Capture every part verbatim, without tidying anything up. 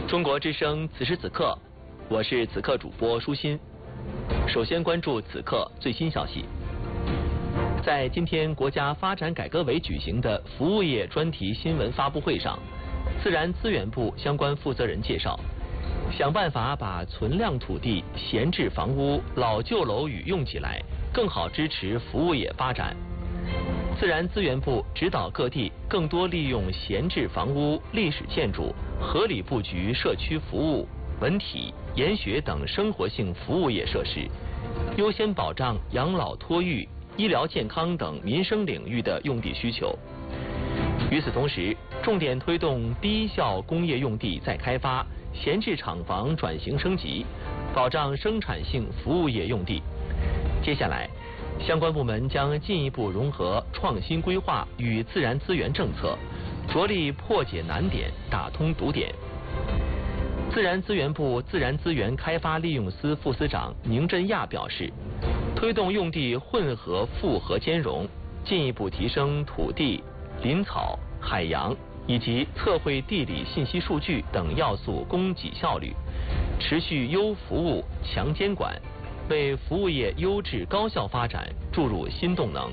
中国之声，此时此刻，我是此刻主播舒心。首先关注此刻最新消息。在今天国家发展改革委举行的服务业专题新闻发布会上，自然资源部相关负责人介绍，想办法把存量土地、闲置房屋、老旧楼宇用起来，更好支持服务业发展。自然资源部指导各地更多利用闲置房屋、历史建筑，合理布局社区服务、文体、研学等生活性服务业设施，优先保障养老托育、医疗健康等民生领域的用地需求。与此同时，重点推动低效工业用地再开发、闲置厂房转型升级，保障生产性服务业用地。接下来，相关部门将进一步融合创新规划与自然资源政策，着力破解难点，打通堵点。自然资源部自然资源开发利用司副司长宁振亚表示，推动用地混合复合兼容，进一步提升土地、林草、海洋以及测绘地理信息数据等要素供给效率，持续优服务、强监管，为服务业优质高效发展注入新动能。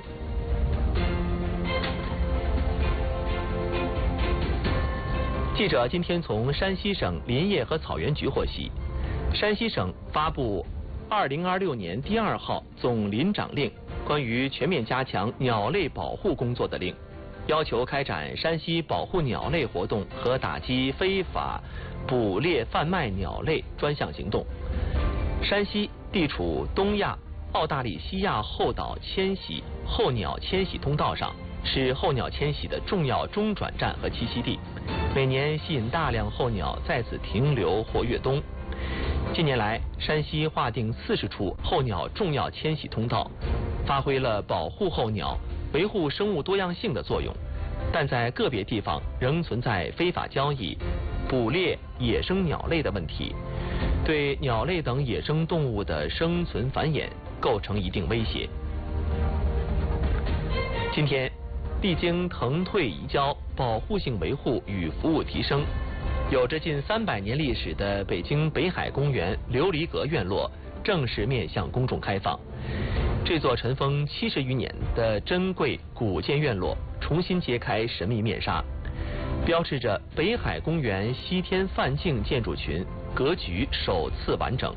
记者今天从山西省林业和草原局获悉，山西省发布二零二六年第二号总林长令，关于全面加强鸟类保护工作的令，要求开展山西保护鸟类活动和打击非法捕猎贩卖鸟类专项行动。山西地处东亚、澳大利西亚候岛迁徙候鸟迁徙通道上，是候鸟迁徙的重要中转站和栖息地，每年吸引大量候鸟在此停留或越冬。近年来，山西划定四十处候鸟重要迁徙通道，发挥了保护候鸟、维护生物多样性的作用，但在个别地方仍存在非法交易、捕猎野生鸟类的问题，对鸟类等野生动物的生存繁衍构成一定威胁。今天，历经腾退移交、保护性维护与服务提升，有着近三百年历史的北京北海公园琉璃阁院落正式面向公众开放。这座尘封七十余年的珍贵古建院落重新揭开神秘面纱，标志着北海公园西天梵境建筑群格局首次完整。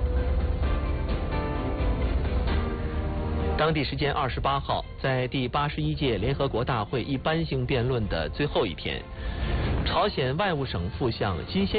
当地时间二十八号，在第八十一届联合国大会一般性辩论的最后一天，朝鲜外务省副相金先